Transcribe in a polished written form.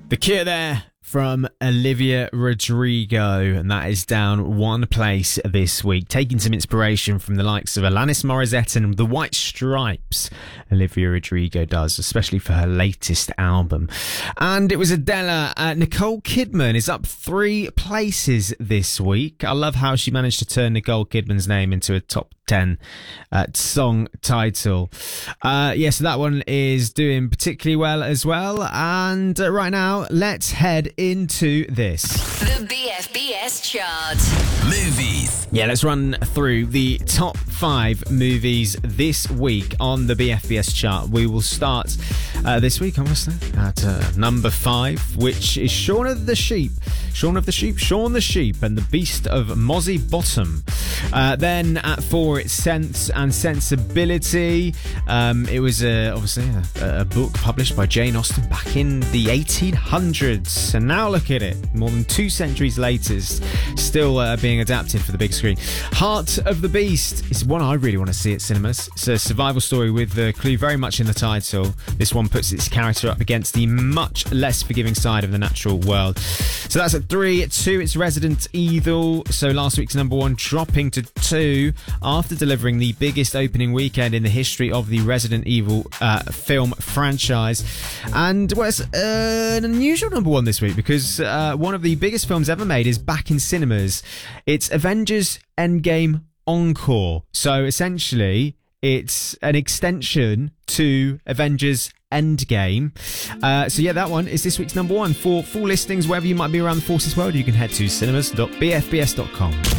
The Cure there from Olivia Rodrigo, and that is down one place this week, taking some inspiration from the likes of Alanis Morissette and the White Stripes. Olivia Rodrigo does, especially for her latest album. And it was Adele. Nicole Kidman is up 3 places this week. I love how she managed to turn Nicole Kidman's name into a top 10 song title. So that one is doing particularly well as well. And right now, let's head into this. The BFBS chart. Movies. Yeah, let's run through the top 5 movies this week on the BFBS chart. We will start this week, obviously, at number 5, which is Shaun the Sheep and the Beast of Mozzie Bottom. Then at 4, it's Sense and Sensibility. It was obviously a book published by Jane Austen back in the 1800s. And now look at it, more than 2 centuries later, still being adapted for the big screen. Heart of the Beast is one I really want to see at cinemas. It's a survival story with the clue very much in the title. This one puts its character up against the much less forgiving side of the natural world. So that's at 3. At 2, it's Resident Evil. So last week's number 1 dropping to 2 after delivering the biggest opening weekend in the history of the Resident Evil film franchise. And well, it's an unusual number 1 this week because one of the biggest films ever made is back in cinemas. It's Avengers Endgame Encore. So essentially, it's an extension to Avengers Endgame. That one is this week's number 1. For full listings wherever you might be around the Forces world, you can head to cinemas.bfbs.com.